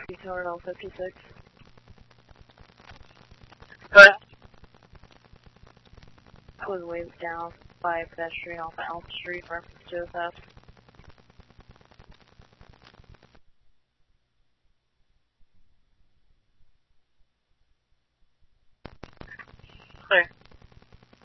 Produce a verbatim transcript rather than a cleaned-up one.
two hundred fifty-six. Go ahead. Was waved down by a pedestrian off of Elm Street, reference to a theft. Clear.